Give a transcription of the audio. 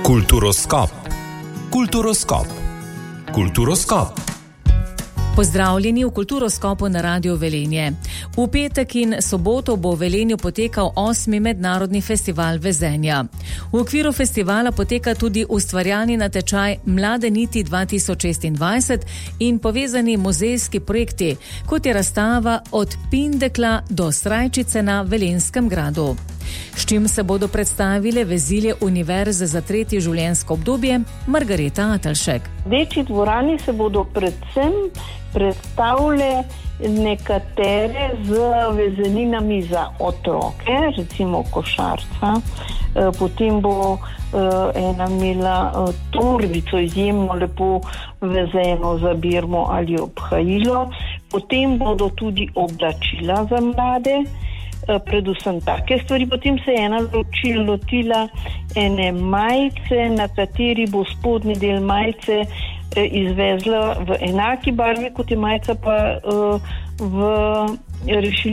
Kulturoskop. Kulturoskop. Kulturoskop. Pozdravljeni v Kulturoskopu na Radiu Velenje. V petek in soboto bo v Velenju potekal 8. mednarodni festival vezenja. V okviru festivala poteka tudi ustvarjalni natečaj Mlade niti 2026 in povezani muzejski projekti, kot je razstava Od Pindekla do Srajčice na Velenskem gradu. S čim se bodo predstavile vezilje Univerze za tretje življenjsko obdobje, Margareta Atelšek. V Rdeči dvorani se bodo predvsem predstavile nekatere z vezeninami za otroke, recimo košarca, potem bo ena imela torbico izjemno lepo vezeno za birmo ali obhajilo, potem bodo tudi oblačila za mlade, predvsem take stvari. Potem se je ena lotila ene majice, na kateri bo spodnji del majice izvezla v enaki barvi, kot je majica, pa v rešili